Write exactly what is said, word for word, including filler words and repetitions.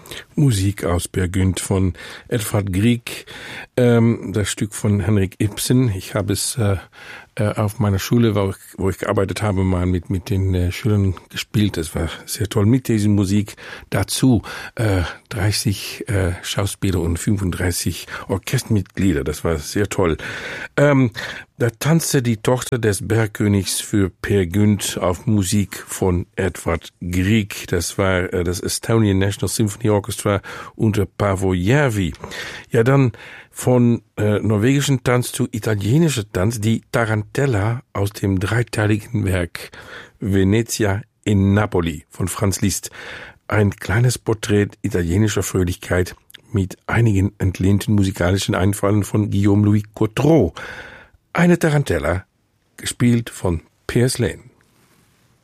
Musik aus Peer Gynt von Edvard Grieg, ähm, das Stück von Henrik Ibsen. Ich habe es äh, äh, auf meiner Schule, wo ich, wo ich gearbeitet habe, mal mit mit den äh, Schülern gespielt. Das war sehr toll mit dieser Musik. Dazu äh, dreißig äh, Schauspieler und fünfunddreißig Orchestermitglieder. Das war sehr toll. Ähm, Da tanzte die Tochter des Bergkönigs für Peer Gynt auf Musik von Edvard Grieg. Das war äh, das Estonian National Symphony Orchestra unter Paavo Järvi. Ja, dann von äh, norwegischen Tanz zu italienischer Tanz, die Tarantella aus dem dreiteiligen Werk Venezia in Napoli von Franz Liszt. Ein kleines Porträt italienischer Fröhlichkeit mit einigen entlehnten musikalischen Einfallen von Guillaume Louis Coutreau. Eine Tarantella, gespielt von Piers Lane.